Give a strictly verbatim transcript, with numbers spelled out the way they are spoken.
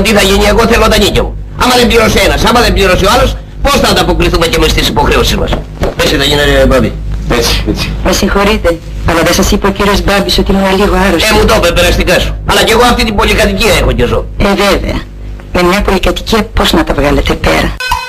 μου τι θα γίνει, εγώ θέλω τα νίκια μου. Άμα δεν πληρώσει ένας, άμα δεν πληρώσει ο άλλος, πώς θα ανταποκριθούμε και εμείς στις υποχρεώσεις μας. Έτσι θα γίνει, ρε Μπάμπη. Έτσι, έτσι. Με συγχωρείτε, αλλά δεν σας είπε ο κύριος Μπάμπης ότι είμαι λίγο άρρωστη. Ε, μου το είπε, περαστικά σου. Αλλά κι εγώ αυτή την πολυκατοικία έχω και ζω. Ε, βέβαια. Με μια πολυκατοικία πώς να τα βγάλετε πέρα.